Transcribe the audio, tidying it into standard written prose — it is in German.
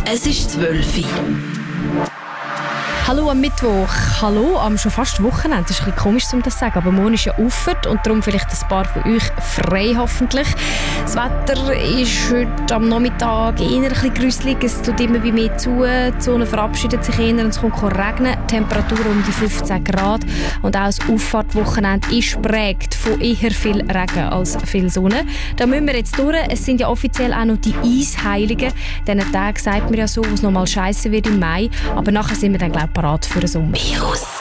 Es ist 12 Uhr. Hallo am Mittwoch, hallo am schon fast Wochenende. Das ist ein bisschen komisch, um das zu sagen, aber morgen ist ja Auffahrt und darum vielleicht ein paar von euch frei hoffentlich. Das Wetter ist heute am Nachmittag eher ein bisschen grüsselig, es tut immer wie mehr zu, die Sonne verabschiedet sich eher und es kommt regnen. Temperatur um die 15 Grad und auch das Auffahrtwochenende ist geprägt von eher viel Regen als viel Sonne. Da müssen wir jetzt durch. Es sind ja offiziell auch noch die Eisheiligen. Diesen Tag sagt man ja so, wo es nochmal scheisse wird im Mai, aber nachher sind wir dann, glaube ich, parat für den Sommer.